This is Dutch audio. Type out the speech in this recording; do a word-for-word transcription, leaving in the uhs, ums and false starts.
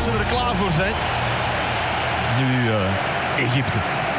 ze er klaar voor zijn. Nu uh, Egypte.